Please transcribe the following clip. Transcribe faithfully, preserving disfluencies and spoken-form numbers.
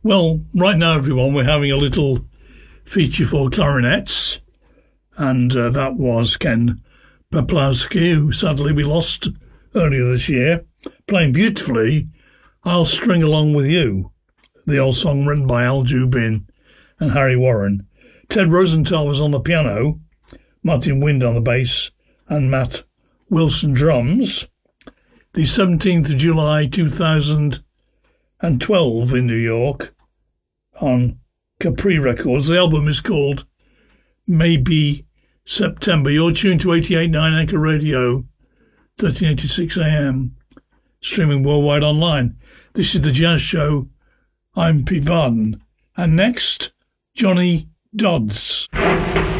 Well, right now, everyone, we're having a little feature for clarinets, and uh, that was Ken Peplowski, who sadly we lost earlier this year, playing beautifully I'll String Along With You, the old song written by Al Jubin and Harry Warren. Ted Rosenthal was on the piano, Martin Wind on the bass, and Matt Wilson drums. The seventeenth of July two thousand twelve in New York on Capri Records. The album is called Maybe September. You're tuned to eighty-eight point nine Anchor Radio, thirteen eighty-six A M, streaming worldwide online. This is The Jazz Show. I'm Pete Varden. And next, Johnny Dodds.